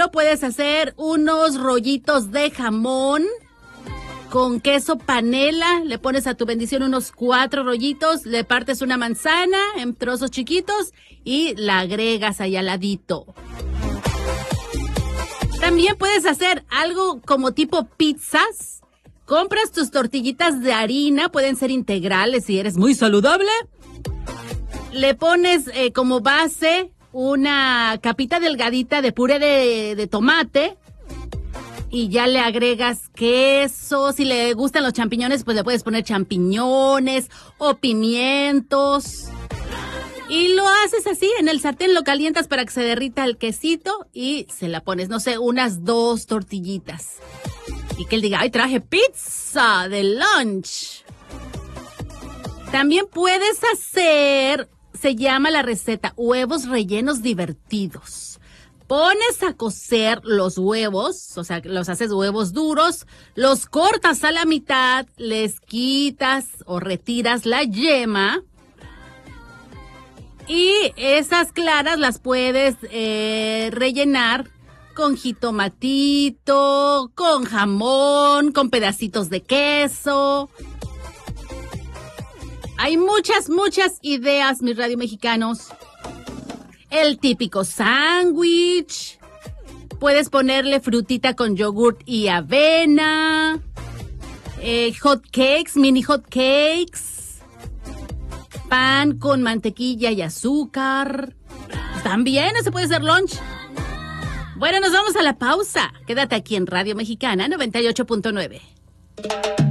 ejemplo, puedes hacer unos rollitos de jamón con queso panela, le pones a tu bendición unos 4 rollitos, le partes una manzana en trozos chiquitos y la agregas ahí al ladito. También puedes hacer algo como tipo pizzas. Compras tus tortillitas de harina, pueden ser integrales si eres muy saludable. Le pones como base una capita delgadita de puré de tomate. Y ya le agregas queso. Si le gustan los champiñones, pues le puedes poner champiñones o pimientos. Y lo haces así, en el sartén lo calientas para que se derrita el quesito y se la pones, no sé, unas 2 tortillitas. Y que él diga, ¡ay, traje pizza de lunch! También puedes hacer, se llama la receta, huevos rellenos divertidos. Pones a cocer los huevos, o sea, los haces huevos duros, los cortas a la mitad, les quitas o retiras la yema y esas claras las puedes rellenar con jitomatito, con jamón, con pedacitos de queso. Hay muchas ideas, mis radio mexicanos. El típico sándwich. Puedes ponerle frutita con yogurt y avena. Hot cakes, mini hot cakes. Pan con mantequilla y azúcar. También no se puede hacer lunch. Bueno, nos vamos a la pausa. Quédate aquí en Radio Mexicana 98.9.